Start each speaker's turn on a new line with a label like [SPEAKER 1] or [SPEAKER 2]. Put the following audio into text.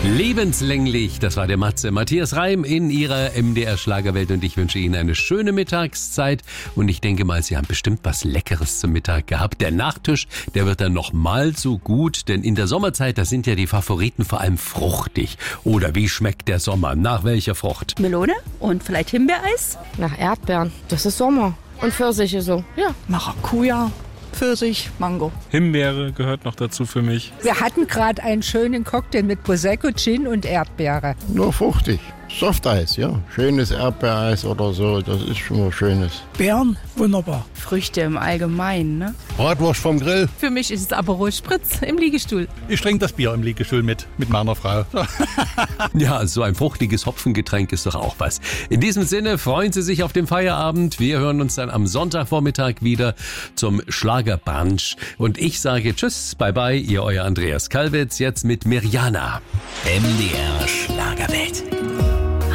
[SPEAKER 1] Lebenslänglich, das war der Matze Matthias Reim in ihrer MDR Schlagerwelt und ich wünsche Ihnen eine schöne Mittagszeit und ich denke mal, Sie haben bestimmt was Leckeres zum Mittag gehabt. Der Nachtisch, der wird dann noch mal so gut, denn in der Sommerzeit, da sind ja die Favoriten vor allem fruchtig. Oder wie schmeckt der Sommer? Nach welcher Frucht?
[SPEAKER 2] Melone und vielleicht Himbeereis.
[SPEAKER 3] Nach Erdbeeren, das ist Sommer. Und Pfirsiche so, ja.
[SPEAKER 4] Maracuja, Pfirsich, Mango.
[SPEAKER 5] Himbeere gehört noch dazu für mich.
[SPEAKER 6] Wir hatten gerade einen schönen Cocktail mit Prosecco, Gin und Erdbeere.
[SPEAKER 7] Nur fruchtig. Softeis, ja. Schönes Erdbeereis oder so, das ist schon was Schönes.
[SPEAKER 4] Beeren, wunderbar.
[SPEAKER 2] Früchte im Allgemeinen, ne?
[SPEAKER 7] Bratwurst vom Grill.
[SPEAKER 8] Für mich ist es Aperol Spritz im Liegestuhl.
[SPEAKER 9] Ich trinke das Bier im Liegestuhl mit meiner Frau.
[SPEAKER 1] Ja, so ein fruchtiges Hopfengetränk ist doch auch was. In diesem Sinne freuen Sie sich auf den Feierabend. Wir hören uns dann am Sonntagvormittag wieder zum Schlagerbrunch. Und ich sage Tschüss, bye bye, ihr euer Andreas Kalwitz, jetzt mit Mirjana.
[SPEAKER 10] MDR Schlagerwelt.